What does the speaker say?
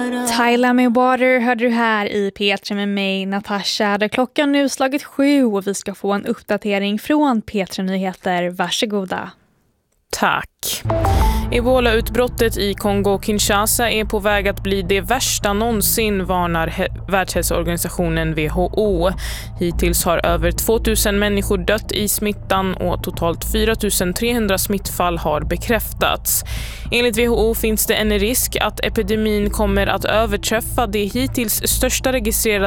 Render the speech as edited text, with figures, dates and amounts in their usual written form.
Tyler med Water hörde du här i P3 med mig, Natasha. Där klockan nu slagit 7 och vi ska få en uppdatering från P3 Nyheter. Varsågoda. Tack. Ebola-utbrottet i Kongo-Kinshasa är på väg att bli det värsta någonsin, varnar Världshälsoorganisationen WHO. Hittills har över 2000 människor dött i smittan och totalt 4300 smittfall har bekräftats. Enligt WHO finns det en risk att epidemin kommer att överträffa det hittills största registrerade